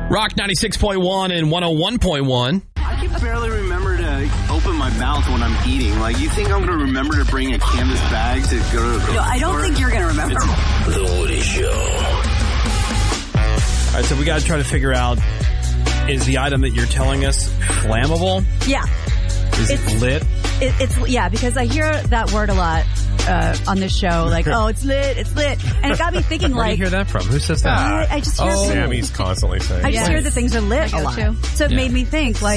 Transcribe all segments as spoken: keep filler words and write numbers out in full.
Rock ninety-six point one and one oh one point one. I can barely remember to open my mouth when I'm eating. Like, you think I'm going to remember to bring a canvas bag to go to the No, I don't store? think you're going to remember. It's The Woody Show. All right, so we got to try to figure out, is the item that you're telling us flammable? Yeah. Is It's- it lit? It, it's, yeah, because I hear that word a lot uh, on this show. Like, oh, it's lit, it's lit. And it got me thinking, Where like, do you hear that from? Who says that? I, I just hear Oh. Sammy's constantly saying I just that. hear that things are lit I a go lot. too. So it Yeah. made me think, like,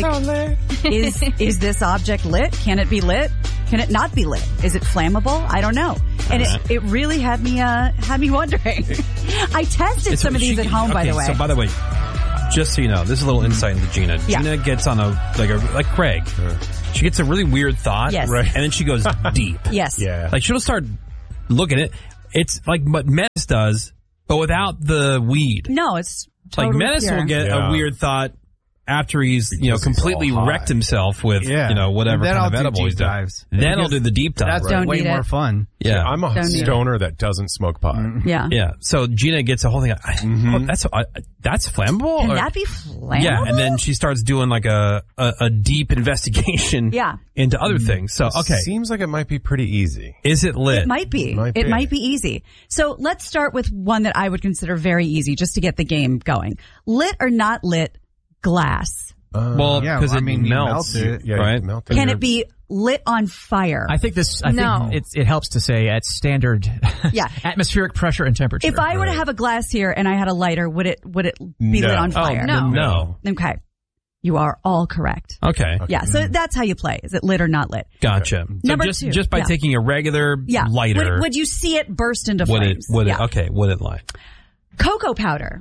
is is this object lit? Can it be lit? Can it not be lit? Is it flammable? I don't know. And it, it really had me uh, had me wondering. I tested It's- some of these she- at home, by okay, the way. So by the way, just so you know, this is a little insight into Gina. Yeah. Gina gets on a, like a, like Craig. She gets a really weird thought. Yes. Right. And then she goes deep. Yes. Yeah. Like she'll start looking at it. It's like what Menace does, but without the weed. No, it's Like totally Menace pure. will get Yeah. a weird thought after he's, you know, Because he's completely all high. wrecked himself with, Yeah. you know, whatever Then kind I'll of do edible deep he's done. dives. Then I'll Because do the deep dive. That's right. Don't way need more it. fun. Yeah. I'm a Don't need stoner that doesn't smoke pot. Yeah. Yeah. So Gina gets a whole thing. I, oh, that's uh, that's flammable. Can Or- that be flammable? Yeah, and then she starts doing like a, a, a deep investigation Yeah. into other things. So, okay, Seems like it might be pretty easy. is it lit? It might be. Might it be. might be easy. So let's start with one that I would consider very easy just to get the game going. Lit or not lit glass. Well, Yeah, because well, I it mean, you melts, melt it. Yeah, you right? melt it. Can it be lit on fire? I think this. I No. think it, it helps to say at standard Yeah. atmospheric pressure and temperature. If I were to have a glass here and I had a lighter, would it would it be No. lit on Oh, fire? no. no. Okay. You are all correct. Okay, Yeah, so that's how you play. Is it lit or not lit? gotcha. So Number just two. just by Yeah. taking a regular Yeah. lighter, Would, would you see it burst into would it? flames? Would it? yeah. Okay, would it light? Cocoa powder.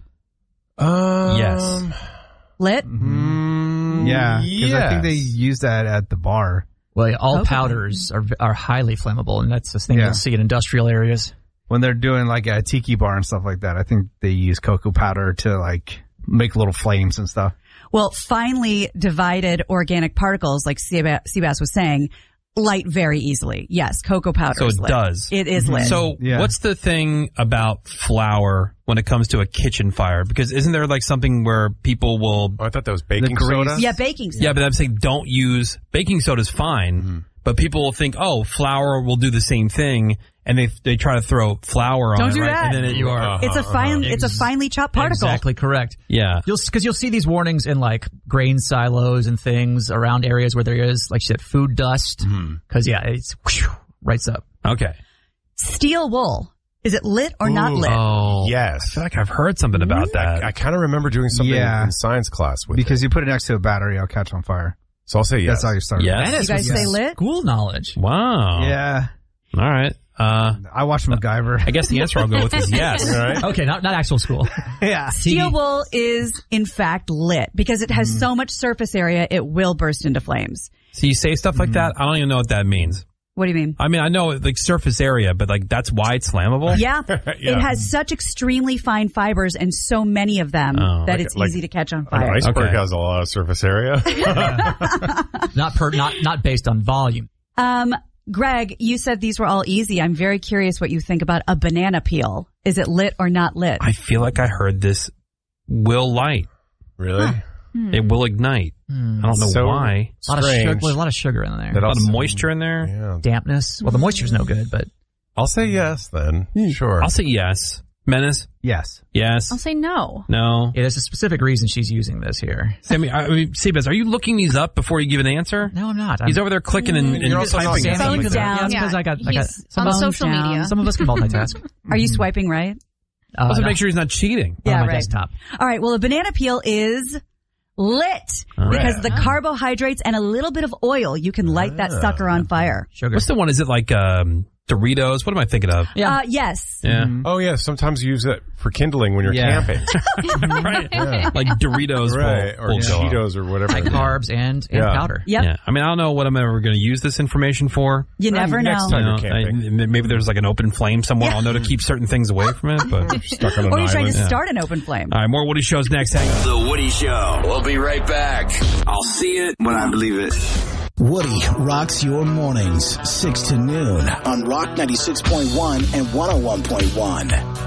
Um, Yes. Lit? Mm, Yeah, because I think they yes. use that at the bar. well, all Okay. powders are are highly flammable, and that's the thing Yeah. you'll see in industrial areas. When they're doing like a tiki bar and stuff like that, I think they use cocoa powder to like make little flames and stuff. Well, finely divided organic particles, like Seabass Seabass was saying, light very easily. Yes, cocoa powder So is it lit. does. It is lit. So, Yeah. what's the thing about flour when it comes to a kitchen fire? Because isn't there like something where people will? Oh, I thought that was baking grease. soda. yeah, baking soda. Yeah, but I'm saying don't use baking soda is fine, but people will think, oh, flour will do the same thing, and they they try to throw flour on Don't it, do right? that. And then it, you are, Uh-huh. It's a fine, it's a finely chopped particle. Exactly correct. yeah. You'll because you'll see these warnings in like grain silos and things around areas where there is, like you said, food dust. Because yeah, it's whew, right up. Okay. Steel wool. Is it lit or not Ooh. lit? Oh, I Yes. feel like I've heard something about that. I kind of remember doing something Yeah. in science class with Because it. you put it next to a battery, it'll catch on fire. So I'll say yes. That's how you start. Yes. You guys say lit? School knowledge. Wow. Yeah. All right. Uh, I watched MacGyver. I guess the answer I'll go with is yes. All right. Okay, not not actual school. yeah. Steel wool is, in fact, lit because it has so much surface area, it will burst into flames. So you say stuff like that, I don't even know what that means. What do you mean? I mean, I know like surface area, but like that's why it's flammable. Yeah, Yeah. it has such extremely fine fibers and so many of them Oh. that Like- it's like easy to catch on An fire. iceberg Okay. has a lot of surface area. not per not not based on volume. Um, Greg, you said these were all easy. I'm very curious what you think about a banana peel. Is it lit or not lit? I feel like I heard this will light. Really? It will ignite. I don't know So why. A lot of strange. sugar, a lot of sugar in there. That A lot of also- moisture in there. Yeah. Dampness. Well, the moisture's no good, but I'll say yes then. Sure. I'll say yes. Menace? Yes. Yes. I'll say no. No. it is a specific reason she's using this here. Sammy, I mean, Seabass, are you looking these up before you give an answer? No, I'm not. He's I'm, over there clicking and, and You're also typing. not and stuff Phones like that. down. Yeah, because I got, I got He's some, on of us, social down. media. some of us can multitask. Are you swiping right? Uh, Also, no, make sure he's not cheating. on Yeah, my right. desktop. All right. Well, a banana peel is lit All right. because the carbohydrates and a little bit of oil, you can light that sucker on fire. Sugar. What's the one? Is it like um, Doritos? What am I thinking of? Yeah. Uh, yes. Yeah. Oh yeah, sometimes you use it for kindling when you're Yeah. camping, right. Like Doritos. right? will- Or will go. Cheetos or whatever. High carbs and, and Yeah. powder. Yep. Yeah. I mean, I don't know what I'm ever going to use this information for. You never know. next time. You know, you're camping. I- maybe there's like an open flame somewhere. I'll know to keep certain things away from it. But Stuck on an Or you're trying island. to start an open flame. all right, more Woody shows next. Hang on. The Woody Show. We'll be right back. I'll see it when I believe it. Woody rocks your mornings, six to noon on Rock ninety-six point one and one oh one point one.